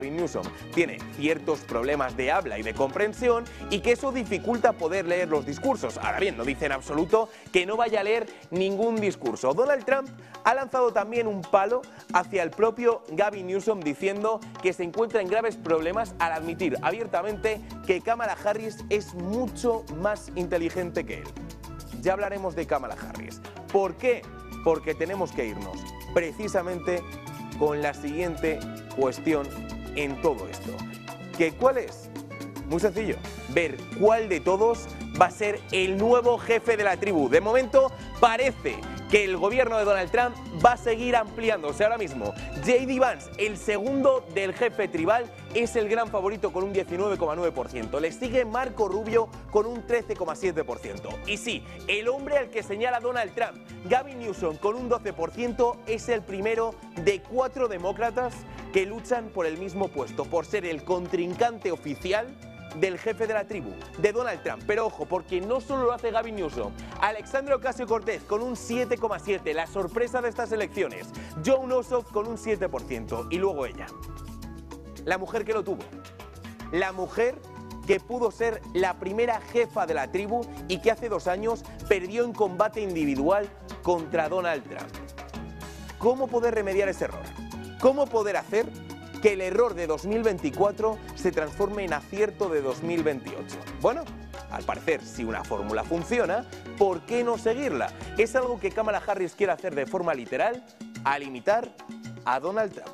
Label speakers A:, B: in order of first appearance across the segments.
A: Newsom tiene ciertos problemas de habla y de comprensión y que eso dificulta poder leer los discursos. Ahora bien, no dice en absoluto que no vaya a leer ningún discurso. Donald Trump ha lanzado también un palo hacia el propio Gavin Newsom diciendo que se encuentra en graves problemas al admitir abiertamente que Kamala Harris es mucho más inteligente que él. Ya hablaremos de Kamala Harris. ¿Por qué? Porque tenemos que irnos precisamente con la siguiente cuestión en todo esto. ¿Que cuál es? Muy sencillo, ver cuál de todos va a ser el nuevo jefe de la tribu. De momento parece que el gobierno de Donald Trump va a seguir ampliándose. Ahora mismo, J.D. Vance, el segundo del jefe tribal, es el gran favorito con un 19,9%. Le sigue Marco Rubio con un 13,7%. Y sí, el hombre al que señala Donald Trump, Gavin Newsom, con un 12%, es el primero de 4 demócratas que luchan por el mismo puesto, por ser el contrincante oficial del jefe de la tribu, de Donald Trump. Pero ojo, porque no solo lo hace Gavin Newsom, Alexandria Ocasio-Cortez con un 7,7%, la sorpresa de estas elecciones, Jon Ossoff con un 7%, y luego ella, la mujer que lo tuvo, la mujer que pudo ser la primera jefa de la tribu y que hace 2 años perdió en combate individual contra Donald Trump. ¿Cómo poder remediar ese error? ¿Cómo poder hacer que el error de 2024 se transforme en acierto de 2028? Bueno, al parecer, si una fórmula funciona, ¿por qué no seguirla? Es algo que Kamala Harris quiere hacer de forma literal, al imitar a Donald Trump.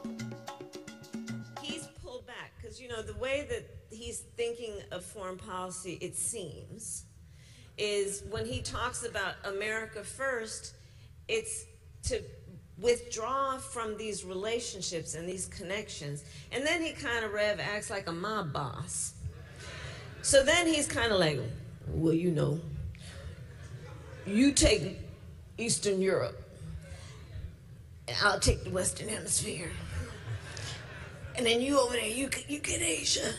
B: He's pulled back because, you know, the way that he's thinking of foreign policy, it seems, is when he talks about America first, it's to withdraw from these relationships and these connections. And then he kind of acts like a mob boss. So then he's kind of like, well, you know, you take Eastern Europe, and I'll take the Western Hemisphere. And then you over there, you get Asia.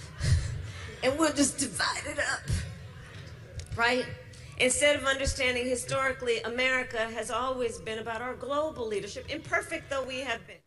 B: And we'll just divide it up, right? Instead of understanding historically, America has always been about our global leadership, imperfect though we have been.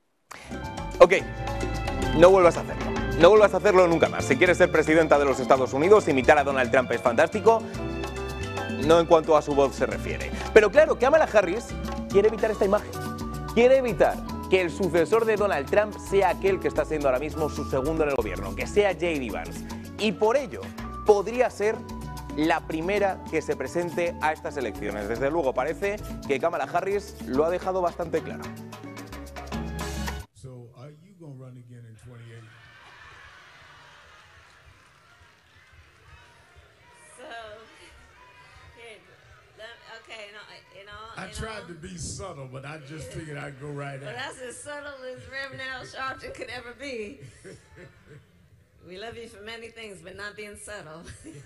A: Ok, no vuelvas a hacerlo. No vuelvas a hacerlo nunca más. Si quieres ser presidenta de los Estados Unidos, imitar a Donald Trump es fantástico, no en cuanto a su voz se refiere. Pero claro, Kamala Harris quiere evitar esta imagen. Quiere evitar que el sucesor de Donald Trump sea aquel que está siendo ahora mismo su segundo en el gobierno, que sea J.D. Vance. Y por ello, podría ser la primera que se presente a estas elecciones. Desde luego parece que Kamala Harris lo ha dejado bastante claro.
C: So, are you going to run again in 28? I tried to be subtle, but I just figured I'd go right at it.
B: Well, that's as subtle as Reverend Al Sharpton could ever be. We love you for many things, but not being subtle.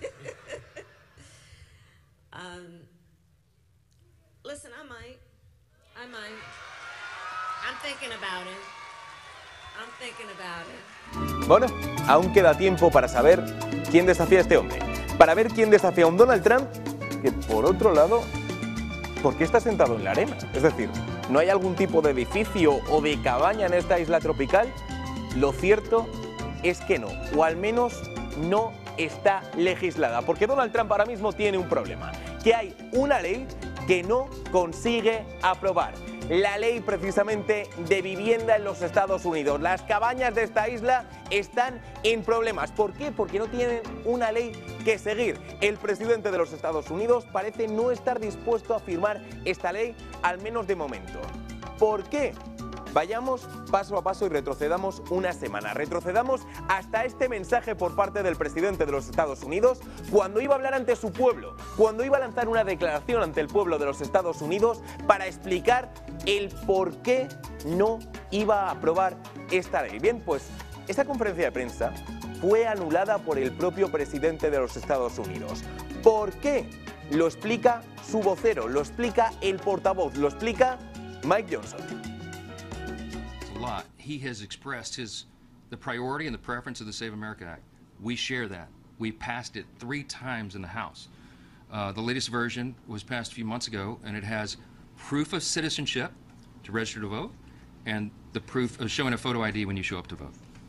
B: Listen, I might. I'm thinking about it.
A: Bueno, aún queda tiempo para saber quién desafía a este hombre. Para ver quién desafía a un Donald Trump que, por otro lado, ¿por qué está sentado en la arena? Es decir, ¿no hay algún tipo de edificio o de cabaña en esta isla tropical? Lo cierto es que no, o al menos no está legislada, porque Donald Trump ahora mismo tiene un problema, que hay una ley que no consigue aprobar. La ley precisamente de vivienda en los Estados Unidos. Las cabañas de esta isla están en problemas. ¿Por qué? Porque no tienen una ley que seguir. El presidente de los Estados Unidos parece no estar dispuesto a firmar esta ley, al menos de momento. ¿Por qué? Vayamos paso a paso y retrocedamos una semana. Retrocedamos hasta este mensaje por parte del presidente de los Estados Unidos cuando iba a hablar ante su pueblo, cuando iba a lanzar una declaración ante el pueblo de los Estados Unidos para explicar el por qué no iba a aprobar esta ley. Bien, pues esta conferencia de prensa fue anulada por el propio presidente de los Estados Unidos. ¿Por qué? Lo explica su vocero, lo explica el portavoz, lo explica Mike Johnson.
D: Lot. He has expressed the priority and the preference of the Save America Act. We share that. We passed it 3 times in the House. The latest version was passed a few months ago, and it has proof of citizenship to register to vote, and the proof of showing a photo ID when you show up to vote.